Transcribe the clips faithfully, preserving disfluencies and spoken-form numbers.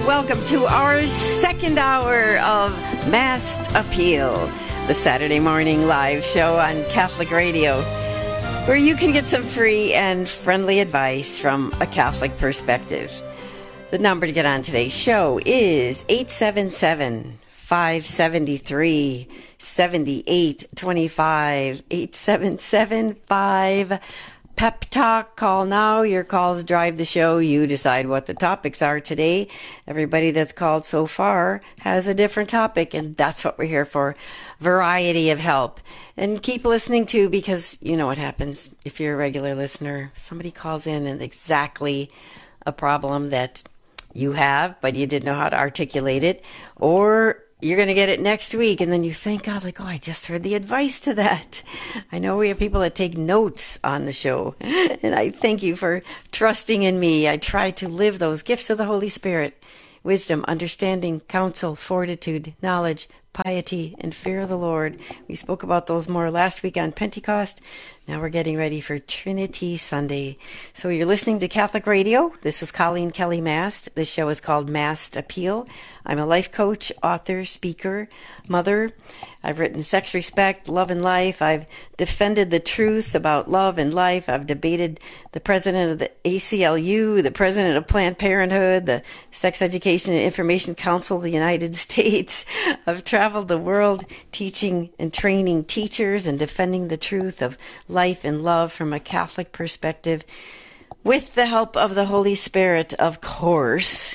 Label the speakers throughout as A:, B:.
A: welcome to our second hour of Massed Appeal, the Saturday morning live show on Catholic Radio, where you can get some free and friendly advice from a Catholic perspective. The number to get on today's show is eight seven seven, five seven three, seven eight two five, eight seven seven, five Pep Talk. Call now. Your calls drive the show. You decide what the topics are today. Everybody that's called so far has a different topic, and that's what we're here for. Variety of help. And keep listening too, because you know what happens if you're a regular listener. Somebody calls in and exactly a problem that you have, but you didn't know how to articulate it, or you're going to get it next week, and then you thank God, like, oh, I just heard the advice to that. I know we have people that take notes on the show, and I thank you for trusting in me. I try to live those gifts of the Holy Spirit: wisdom, understanding, counsel, fortitude, knowledge, piety, and fear of the Lord. We spoke about those more last week on Pentecost. Now we're getting ready for Trinity Sunday. So you're listening to Catholic Radio. This is Colleen Kelly Mast. This show is called Massed Appeal. I'm a life coach, author, speaker, mother. I've written Sex, Respect, Love and Life. I've defended the truth about love and life. I've debated the president of the A C L U, the president of Planned Parenthood, the Sex Education and Information Council of the United States. I've traveled the world teaching and training teachers and defending the truth of life and love from a Catholic perspective, with the help of the Holy Spirit, of course.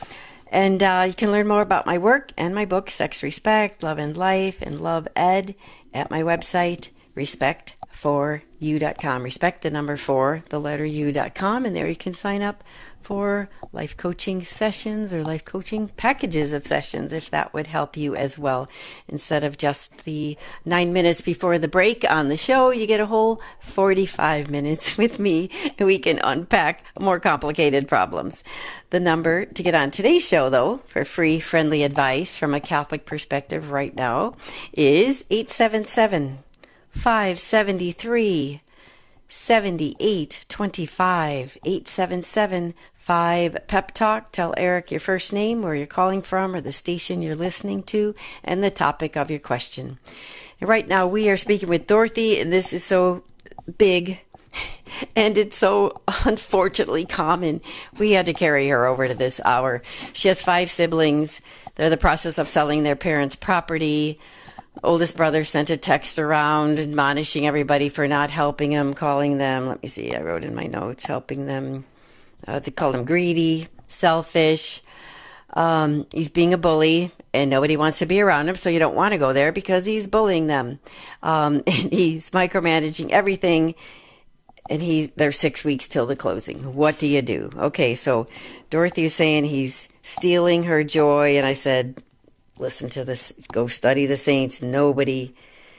A: And uh, you can learn more about my work and my book, Sex, Respect, Love and Life, and Love Ed, at my website, respect for you dot com. Respect the number four, the letter U dot com, and there you can sign up for life coaching sessions or life coaching packages of sessions, if that would help you as well. Instead of just the nine minutes before the break on the show, you get a whole forty-five minutes with me, and we can unpack more complicated problems. The number to get on today's show, though, for free, friendly advice from a Catholic perspective right now, is eight seven seven, five seven three, seven eight two five, eight seven seven, five Pep Talk. Tell Eric your first name, where you're calling from, or the station you're listening to, and the topic of your question. And right now we are speaking with Dorothy, and this is so big and it's so unfortunately common. We had to carry her over to this hour. She has five siblings. They're in the process of selling their parents' property. Oldest brother sent a text around admonishing everybody for not helping him, calling them, let me see, I wrote in my notes, helping them, uh, they called him greedy, selfish. Um, he's being a bully, and nobody wants to be around him, so you don't want to go there because he's bullying them. Um, and he's micromanaging everything, and he's there's six weeks till the closing. What do you do? Okay, so Dorothy was saying he's stealing her joy, and I said, listen to this, go study the saints. Nobody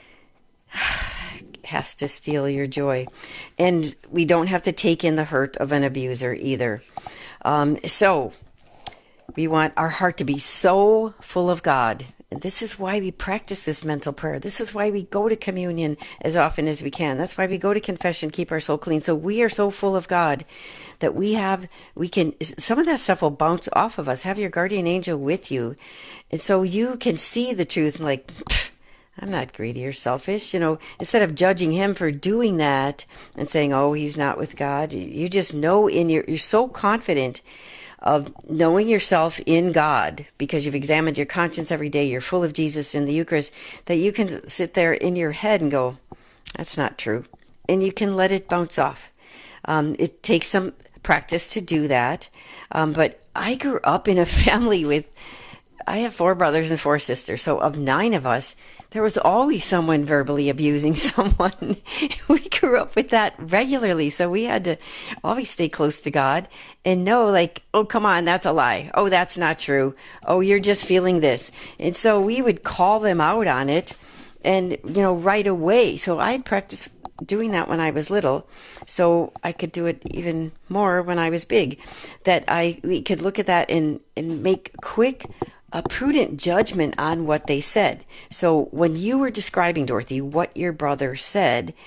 A: has to steal your joy. And we don't have to take in the hurt of an abuser either. Um, so we want our heart to be so full of God. And this is why we practice this mental prayer. This is why we go to communion as often as we can. That's why we go to confession, keep our soul clean. So we are so full of God that we have, we can, some of that stuff will bounce off of us. Have your guardian angel with you. And so you can see the truth and like, I'm not greedy or selfish. You know, instead of judging him for doing that and saying, oh, he's not with God, you just know in your, you're so confident of knowing yourself in God because you've examined your conscience every day. You're full of Jesus in the Eucharist, that you can sit there in your head and go, that's not true. And you can let it bounce off. Um, it takes some practice to do that. Um, but I grew up in a family with, I have four brothers and four sisters. So of nine of us, there was always someone verbally abusing someone. We grew up with that regularly. So we had to always stay close to God and know like, oh, come on, that's a lie. Oh, that's not true. Oh, you're just feeling this. And so we would call them out on it and, you know, right away. So I had practiced doing that when I was little, so I could do it even more when I was big, that I we could look at that and, and make quick, a prudent judgment on what they said. So when you were describing, Dorothy, what your brother said,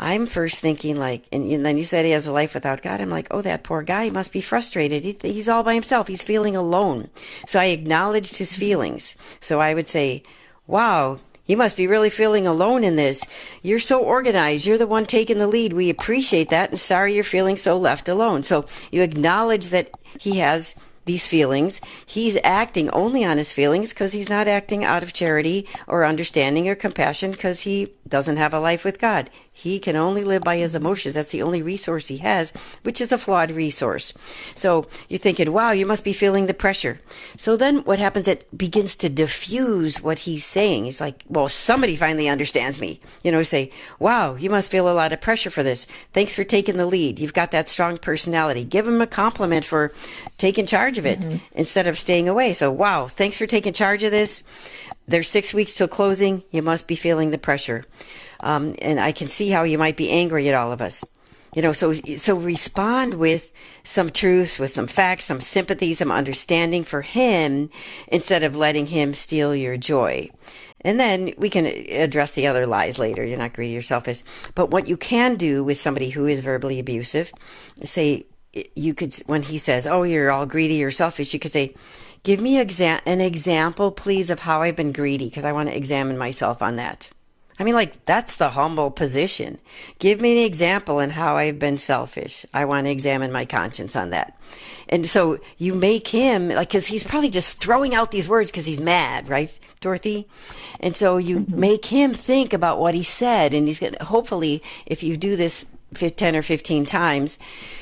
A: I'm first thinking like, and, and then you said he has a life without God. I'm like, oh, that poor guy, he must be frustrated. He, he's all by himself. He's feeling alone. So I acknowledged his feelings. So I would say, wow, you must be really feeling alone in this. You're so organized. You're the one taking the lead. We appreciate that. And sorry you're feeling so left alone. So you acknowledge that he has these feelings. He's acting only on his feelings because he's not acting out of charity or understanding or compassion because he doesn't have a life with God. He can only live by his emotions. That's the only resource he has, which is a flawed resource. So you're thinking, wow, you must be feeling the pressure. So then what happens, it begins to diffuse what he's saying. He's like, well, somebody finally understands me. You know, say, wow, you must feel a lot of pressure for this. Thanks for taking the lead. You've got that strong personality. Give him a compliment for taking charge of it mm-hmm. instead of staying away. So, wow, thanks for taking charge of this. There's six weeks till closing. You must be feeling the pressure. Um, and I can see how you might be angry at all of us. You know, so so respond with some truths, with some facts, some sympathy, some understanding for him instead of letting him steal your joy. And then we can address the other lies later. You're not greedy or selfish. But what you can do with somebody who is verbally abusive, say, you could, when he says, oh, you're all greedy or selfish, you could say, give me exa- an example, please, of how I've been greedy, because I want to examine myself on that. I mean, like, that's the humble position. Give me an example in how I've been selfish. I want to examine my conscience on that. And so you make him, like, because he's probably just throwing out these words because he's mad, right, Dorothy? And so you mm-hmm. make him think about what he said. And he's going to, hopefully, if you do this ten or fifteen times,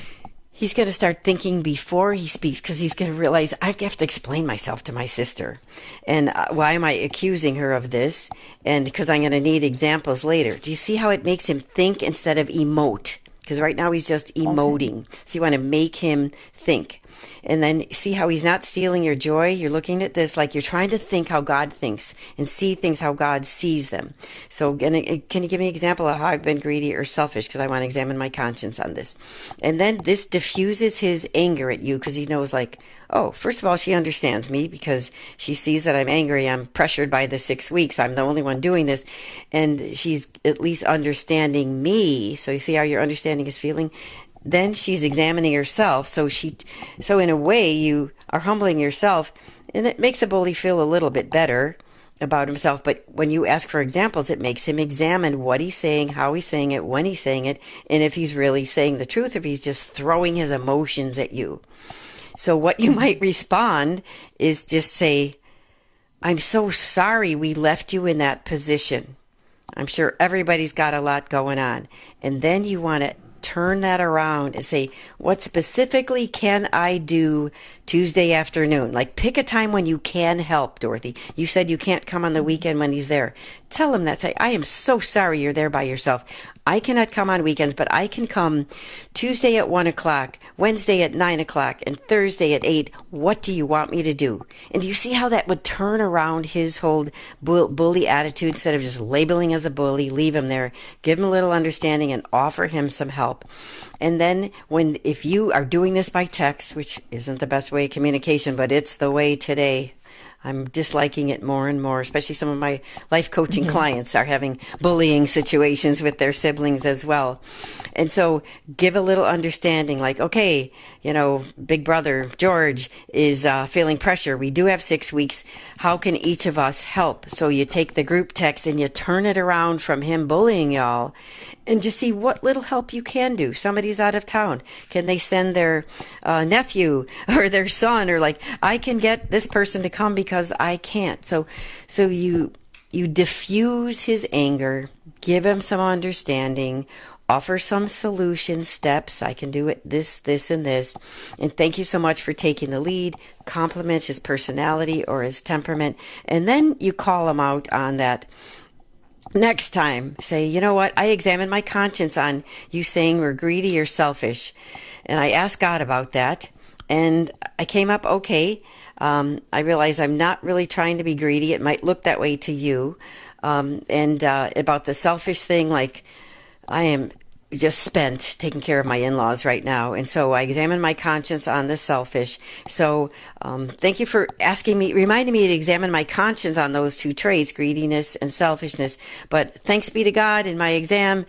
A: he's going to start thinking before he speaks, because he's going to realize, I have to explain myself to my sister. And uh, why am I accusing her of this? And because I'm going to need examples later. Do you see how it makes him think instead of emote? Because right now he's just emoting. Okay. So you want to make him think. And then see how he's not stealing your joy. You're looking at this like you're trying to think how God thinks and see things how God sees them. So can you give me an example of how I've been greedy or selfish? Because I want to examine my conscience on this. And then this diffuses his anger at you, because he knows, like, oh, first of all, she understands me because she sees that I'm angry. I'm pressured by the six weeks. I'm the only one doing this. And she's at least understanding me. So you see how you're understanding his feeling? Then she's examining herself. So she, so in a way, you are humbling yourself, and it makes the bully feel a little bit better about himself. But when you ask for examples, it makes him examine what he's saying, how he's saying it, when he's saying it, and if he's really saying the truth, if he's just throwing his emotions at you. So what you might respond is just say, I'm so sorry we left you in that position. I'm sure everybody's got a lot going on. And then you want to turn that around and say, what specifically can I do Tuesday afternoon? Like, pick a time when you can help, Dorothy. You said you can't come on the weekend when he's there. Tell him that. Say, I am so sorry you're there by yourself. I cannot come on weekends, but I can come Tuesday at one o'clock, Wednesday at nine o'clock, and Thursday at eight. What do you want me to do? And do you see how that would turn around his whole bull- bully attitude? Instead of just labeling as a bully, leave him there, give him a little understanding, and offer him some help. And then when, if you are doing this by text, which isn't the best way of communication, but it's the way today, I'm disliking it more and more, especially some of my life coaching mm-hmm. clients are having bullying situations with their siblings as well. And so give a little understanding, like, okay, you know, big brother George is uh, feeling pressure. We do have six weeks. How can each of us help? So you take the group text and you turn it around from him bullying y'all and just see what little help you can do. Somebody's out of town. Can they send their uh, nephew or their son, or like, I can get this person to come because I can't. So, so you, you diffuse his anger, give him some understanding, offer some solution steps. I can do it, this, this, and this. And thank you so much for taking the lead. Compliment his personality or his temperament. And then you call him out on that. Next time, say, you know what? I examined my conscience on you saying we're greedy or selfish. And I asked God about that. And I came up okay. Um, I realize I'm not really trying to be greedy. It might look that way to you. Um, and uh, about the selfish thing, like, I am just spent taking care of my in-laws right now. And so I examined my conscience on the selfish. So um, thank you for asking me, reminding me to examine my conscience on those two traits, greediness and selfishness. But thanks be to God, in my exam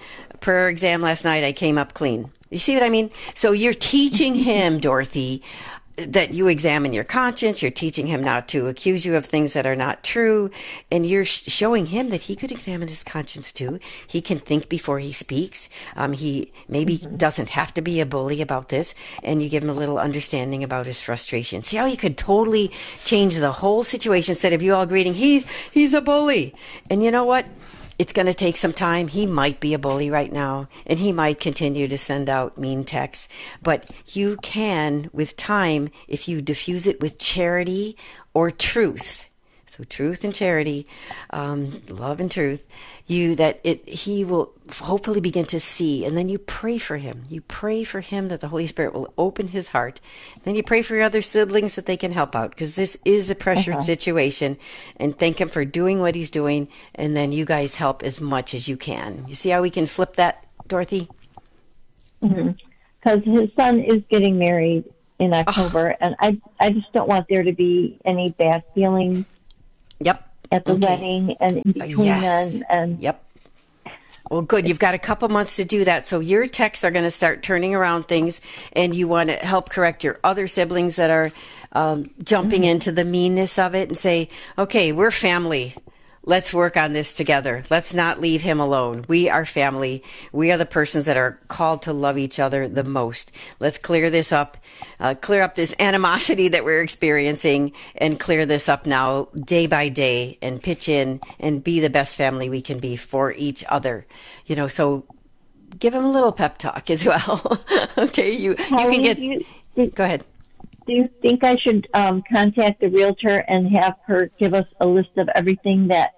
A: prayer exam last night, I came up clean. You see what I mean? So you're teaching him, Dorothy, that you examine your conscience. You're teaching him not to accuse you of things that are not true. And you're showing him that he could examine his conscience too. He can think before he speaks. Um, he maybe mm-hmm. doesn't have to be a bully about this. And you give him a little understanding about his frustration. See how you could totally change the whole situation instead of you all greeting, he's, he's a bully. And you know what? It's going to take some time. He might be a bully right now, and he might continue to send out mean texts. But you can, with time, if you diffuse it with charity or truth. So truth and charity, um, love and truth, you that it he will hopefully begin to see. And then you pray for him. You pray for him that the Holy Spirit will open his heart. Then you pray for your other siblings that they can help out, because this is a pressured uh-huh. situation. And thank him for doing what he's doing. And then you guys help as much as you can. You see how we can flip that, Dorothy?
B: Because mm-hmm. his son is getting married in October, oh. and I I just don't want there to be any bad feelings.
A: Yep.
B: At the
A: okay.
B: wedding and in between
A: yes.
B: and, and
A: yep. Well, good. You've got a couple months to do that. So your texts are going to start turning around things, and you want to help correct your other siblings that are um, jumping mm-hmm. into the meanness of it and say, okay, we're family. Let's work on this together. Let's not leave him alone. We are family. We are the persons that are called to love each other the most. Let's clear this up, uh, clear up this animosity that we're experiencing, and clear this up now day by day, and pitch in and be the best family we can be for each other. You know, so give him a little pep talk as well. Okay, you, you can get, you, did, go ahead.
B: Do you think I should um, contact the realtor and have her give us a list of everything that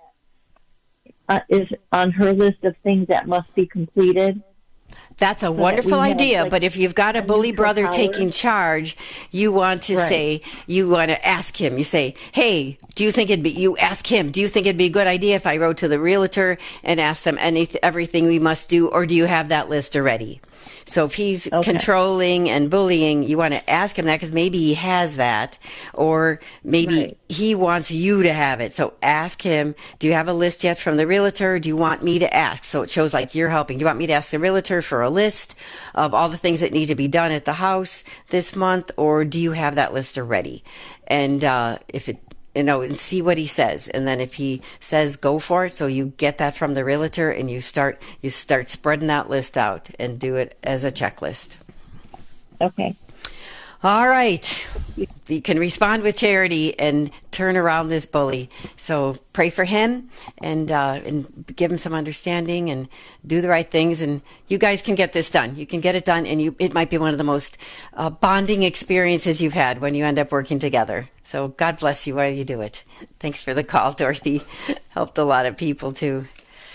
B: uh, is on her list of things that must be completed?
A: That's a so wonderful that idea, have, like, but if you've got a bully brother power. taking charge, you want to right. say, you want to ask him, you say, hey, do you think it'd be, you ask him, do you think it'd be a good idea if I wrote to the realtor and asked them any, everything we must do, or do you have that list already? So if he's okay. controlling and bullying, you want to ask him that, because maybe he has that, or maybe right. he wants you to have it. So ask him, do you have a list yet from the realtor? Do you want me to ask? So it shows like you're helping. Do you want me to ask the realtor for a list of all the things that need to be done at the house this month, or do you have that list already? And uh, if it you know, and see what he says. And then if he says go for it, so you get that from the realtor, and you start you start spreading that list out and do it as a checklist.
B: Okay.
A: All right. You can respond with charity and turn around this bully. So pray for him, and uh, and give him some understanding, and do the right things. And you guys can get this done. You can get it done, and you it might be one of the most uh, bonding experiences you've had when you end up working together. So God bless you while you do it. Thanks for the call, Dorothy. Helped a lot of people too.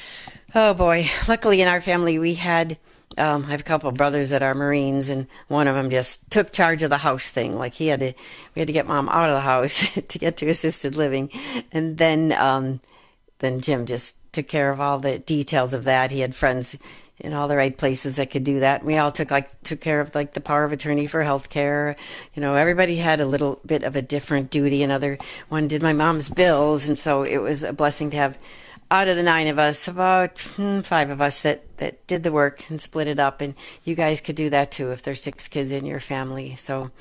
A: Oh boy. Luckily in our family we had Um, I have a couple of brothers that are Marines, and one of them just took charge of the house thing. Like he had to, we had to get Mom out of the house to get to assisted living, and then, um, then Jim just took care of all the details of that. He had friends in all the right places that could do that. And we all took like took care of like the power of attorney for health care. You know, everybody had a little bit of a different duty. Another one did my mom's bills, and so it was a blessing to have. Out of the nine of us, about hmm, five of us that, that did the work and split it up. And you guys could do that too if there's six kids in your family. So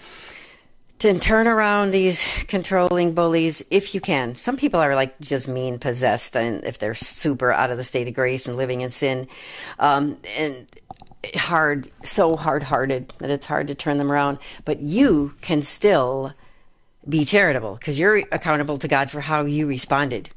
A: to turn around these controlling bullies, if you can. Some people are like just mean possessed, and if they're super out of the state of grace and living in sin. Um, and hard, so hard-hearted that it's hard to turn them around. But you can still be charitable, because you're accountable to God for how you responded.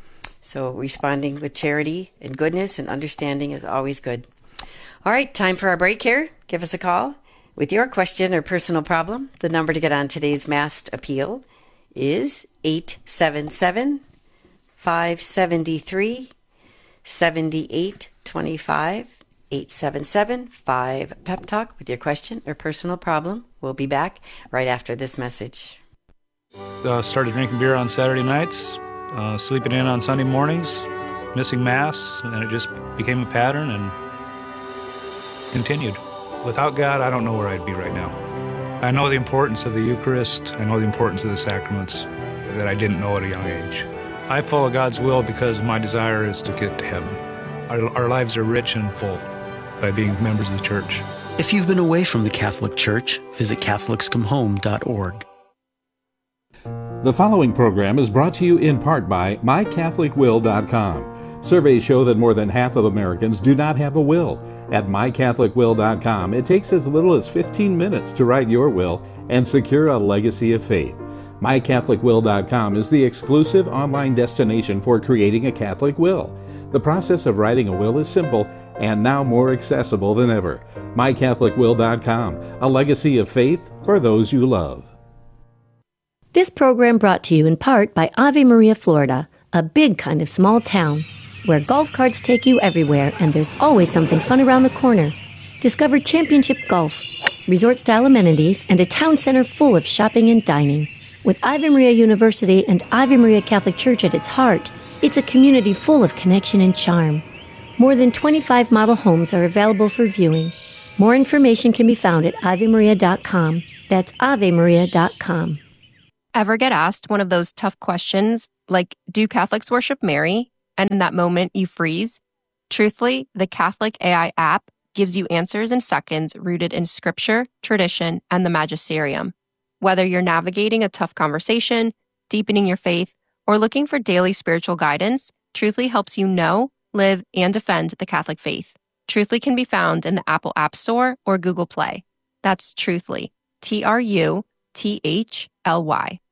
A: So responding with charity and goodness and understanding is always good. All right, time for our break here. Give us a call with your question or personal problem. The number to get on today's Masked Appeal is eight seven seven, five seven three, seven eight two five. eight seven seven, five, Pep Talk with your question or personal problem. We'll be back right after this message.
C: Uh, started drinking beer on Saturday nights. Uh, sleeping in on Sunday mornings, missing Mass, and it just became a pattern and continued. Without God, I don't know where I'd be right now. I know the importance of the Eucharist. I know the importance of the sacraments that I didn't know at a young age. I follow God's will because my desire is to get to heaven. Our, our lives are rich and full. by being members of the church.
D: If you've been away from the Catholic Church, visit catholics come home dot org.
E: The following program is brought to you in part by my catholic will dot com. Surveys show that more than half of Americans do not have a will. At my catholic will dot com, it takes as little as fifteen minutes to write your will and secure a legacy of faith. my catholic will dot com is the exclusive online destination for creating a Catholic will. The process of writing a will is simple and now more accessible than ever. my catholic will dot com, a legacy of faith for those you love.
F: This program brought to you in part by Ave Maria, Florida, a big kind of small town where golf carts take you everywhere and there's always something fun around the corner. Discover championship golf, resort-style amenities, and a town center full of shopping and dining. With Ave Maria University and Ave Maria Catholic Church at its heart, it's a community full of connection and charm. More than twenty-five model homes are available for viewing. More information can be found at ave maria dot com. That's ave maria dot com.
G: Ever get asked one of those tough questions, like, do Catholics worship Mary? And in that moment, you freeze? Truthfully, the Catholic A I app gives you answers in seconds rooted in scripture, tradition, and the magisterium. Whether you're navigating a tough conversation, deepening your faith, or looking for daily spiritual guidance, Truthfully helps you know, live, and defend the Catholic faith. Truthfully can be found in the Apple App Store or Google Play. That's Truthfully, T R U T H L Y.